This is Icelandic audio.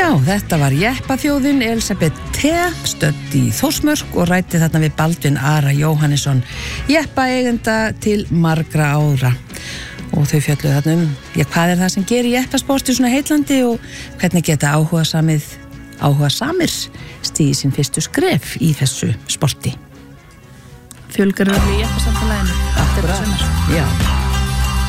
Já, þetta var jeppaþjóðin Elisabeth T. stödd í Þórsmörk og ræddi þarna við Baldvin Ara Jóhannesson, jeppaeigenda til margra ára. Og þau fjölluðu þarna hvað er það sem gerir jeppasporti svona heitlandi og hvernig geta áhugasamir stígi sín fyrstu skref í þessu sporti. Fjölgar í jeppasamfélaginu eftir þetta sumar. Já.